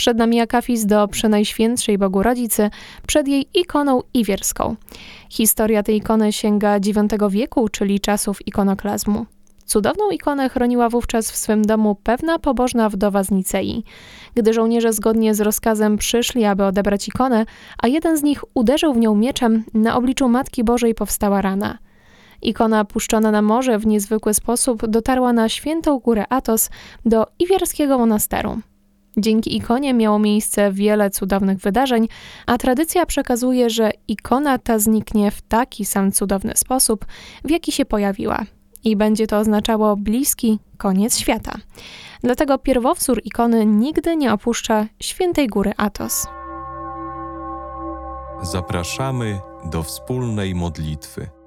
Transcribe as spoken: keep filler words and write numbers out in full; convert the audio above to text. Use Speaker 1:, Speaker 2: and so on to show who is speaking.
Speaker 1: Przed nami akafist do Przenajświętszej Bogorodzicy przed jej ikoną iwierską. Historia tej ikony sięga dziewiątego wieku, czyli czasów ikonoklazmu. Cudowną ikonę chroniła wówczas w swym domu pewna pobożna wdowa z Nicei. Gdy żołnierze zgodnie z rozkazem przyszli, aby odebrać ikonę, a jeden z nich uderzył w nią mieczem, na obliczu Matki Bożej powstała rana. Ikona puszczona na morze w niezwykły sposób dotarła na świętą górę Athos do iwierskiego monasteru. Dzięki ikonie miało miejsce wiele cudownych wydarzeń, a tradycja przekazuje, że ikona ta zniknie w taki sam cudowny sposób, w jaki się pojawiła. I będzie to oznaczało bliski koniec świata. Dlatego pierwowzór ikony nigdy nie opuszcza świętej góry Athos.
Speaker 2: Zapraszamy do wspólnej modlitwy.